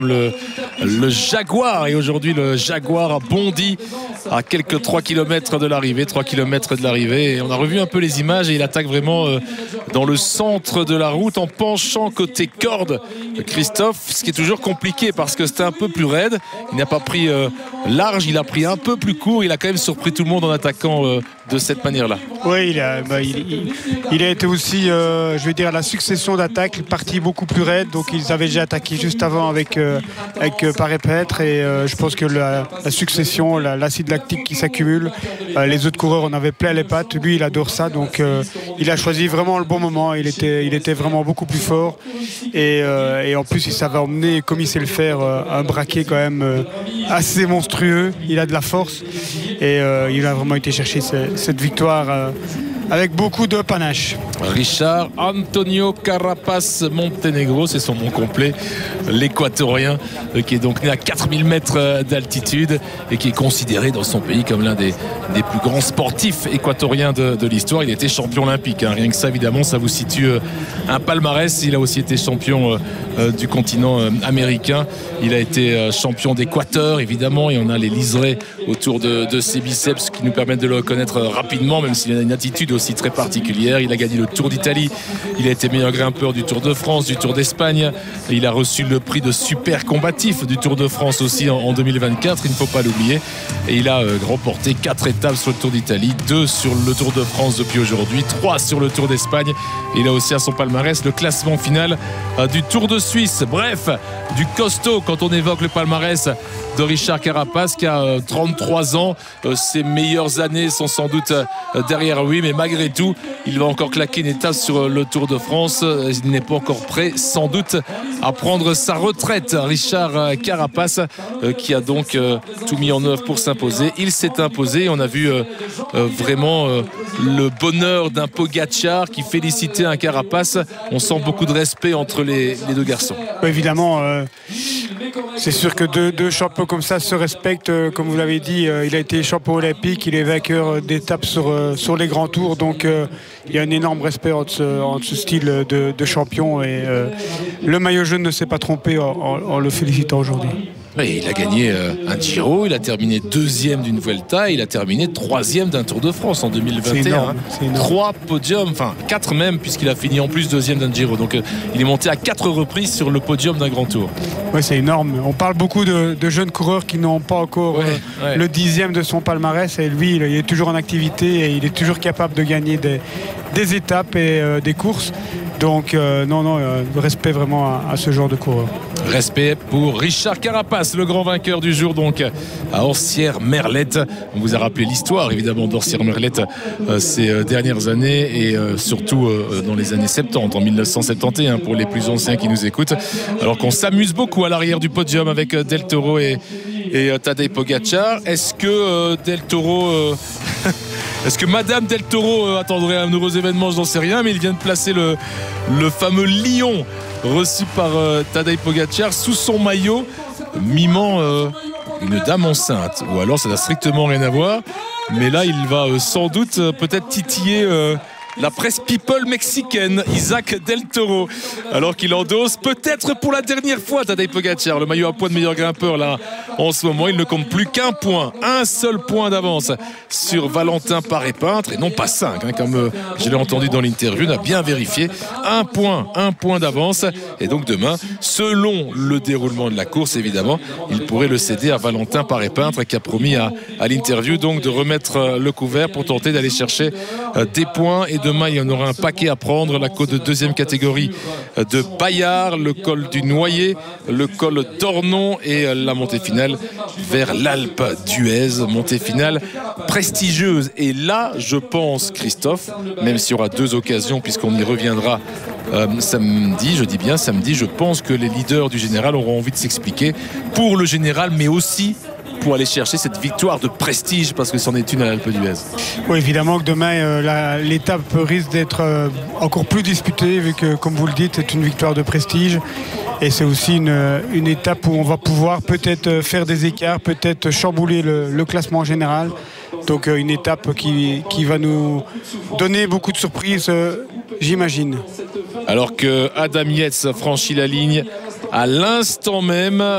le Jaguar, et aujourd'hui le Jaguar a bondi à quelques 3 km de l'arrivée, et on a revu un peu les images et il attaque vraiment dans le centre de la route en penchant côté corde, Christophe, ce qui est toujours compliqué parce que c'était un peu plus raide, il n'a pas pris large, il a pris un peu plus court, il a quand même surpris tout le monde en attaquant de cette manière-là. Oui, il a été aussi, je vais dire, la succession d'attaques, partie beaucoup plus raide, donc ils avaient déjà attaqué juste avant avec Paré-Pêtre, et je pense que la succession, l'acide lactique qui s'accumule, les autres coureurs en avaient plein les pattes, lui il adore ça, donc il a choisi vraiment le bon moment, il était vraiment beaucoup plus fort, et en plus il savait emmener, comme il sait le faire, un braquet quand même assez monstrueux, il a de la force, et il a vraiment été chercher cette victoire avec beaucoup de panache. Richard Antonio Carapaz Montenegro, c'est son nom complet, l'équatorien qui est donc né à 4000 mètres d'altitude et qui est considéré dans son pays comme l'un des plus grands sportifs équatoriens de l'histoire. Il a été champion olympique, hein. Rien que ça, évidemment, ça vous situe un palmarès. Il a aussi été champion du continent américain. Il a été champion d'Équateur, évidemment, et on a les liserés autour de ses biceps qui nous permettent de le reconnaître rapidement, même s'il a une attitude aussi très particulière. Il a gagné le Tour d'Italie, il a été meilleur grimpeur du Tour de France, du Tour d'Espagne, il a reçu le prix de super combatif du Tour de France aussi en 2024, il ne faut pas l'oublier, et il a remporté 4 étapes sur le Tour d'Italie, 2 sur le Tour de France depuis aujourd'hui, 3 sur le Tour d'Espagne, et il a aussi à son palmarès le classement final du Tour de Suisse. Bref, du costaud quand on évoque le palmarès de Richard Carapaz qui a 33 ans, ses meilleures années sont sans doute derrière lui, mais malgré tout il va encore claquer une étape sur le Tour de France. Il n'est pas encore prêt sans doute à prendre sa retraite, Richard Carapaz, qui a donc tout mis en œuvre pour s'imposer. Il s'est imposé, on a vu vraiment le bonheur d'un Pogacar qui félicitait un Carapaz. On sent beaucoup de respect entre les deux garçons. Évidemment, c'est sûr que deux champions comme ça se respectent. Comme vous l'avez dit, il a été champion olympique, il est vainqueur d'étapes sur les grands tours, donc il y a un énorme respect entre ce style de champion, et le maillot jaune ne s'est pas trompé en le félicitant aujourd'hui. Et il a gagné un Giro, il a terminé 2e d'une Vuelta, il a terminé 3e d'un Tour de France en 2021. C'est énorme. 3 podiums, enfin 4 même, puisqu'il a fini en plus 2e d'un Giro. Donc il est monté à 4 reprises sur le podium d'un grand Tour. Oui, c'est énorme. On parle beaucoup de jeunes coureurs qui n'ont pas encore le 10e de son palmarès, et lui il est toujours en activité et il est toujours capable de gagner des étapes et des courses. Donc respect vraiment à ce genre de coureur. Respect pour Richard Carapaz, le grand vainqueur du jour donc à Orsières-Merlette. On vous a rappelé l'histoire évidemment d'Orsières-Merlette ces dernières années, et surtout dans les années 70, en 1971 pour les plus anciens qui nous écoutent. Alors qu'on s'amuse beaucoup à l'arrière du podium avec Del Toro et Tadej Pogacar. Est-ce que Del Toro est-ce que Madame Del Toro attendrait un heureux événement? Je n'en sais rien, mais il vient de placer le fameux lion reçu par Tadej Pogacar sous son maillot, mimant une dame enceinte. Ou alors ça n'a strictement rien à voir, mais là il va sans doute peut-être titiller la presse people mexicaine, Isaac Del Toro, alors qu'il endosse peut-être pour la dernière fois Tadej Pogacar le maillot à poids de meilleur grimpeur. Là en ce moment il ne compte plus qu'un point, un seul point d'avance sur Valentin Paré-Peintre, et non pas 5 hein, comme je l'ai entendu dans l'interview. On a bien vérifié, un point d'avance, et donc demain, selon le déroulement de la course évidemment, il pourrait le céder à Valentin Paré-Peintre, qui a promis à l'interview donc de remettre le couvert pour tenter d'aller chercher des points. Et demain il y en aura un paquet à prendre, la côte de 2e catégorie de Bayard, le col du Noyer, le col d'Ornon et la montée finale vers l'Alpe d'Huez, montée finale prestigieuse. Et là je pense, Christophe, même s'il y aura 2 occasions puisqu'on y reviendra samedi, je dis bien samedi, je pense que les leaders du général auront envie de s'expliquer pour le général, mais aussi pour aller chercher cette victoire de prestige, parce que c'en est une à l'Alpe d'Huez. Oui, évidemment que demain l'étape risque d'être encore plus disputée, vu que, comme vous le dites, c'est une victoire de prestige, et c'est aussi une étape où on va pouvoir peut-être faire des écarts, peut-être chambouler le classement général. Donc une étape qui va nous donner beaucoup de surprises, j'imagine. Alors que Adam Yates franchit la ligne, à l'instant même.